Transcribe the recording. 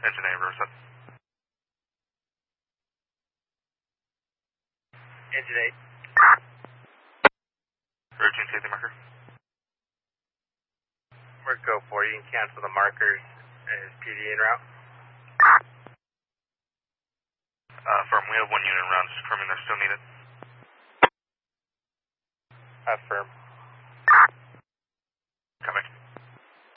Engine 8, Riverside. Engine 8. Routine safety marker. We're go 4. You can cancel the markers as PD en route. Firm, we have 1 unit around, just confirming they're still needed. Affirm.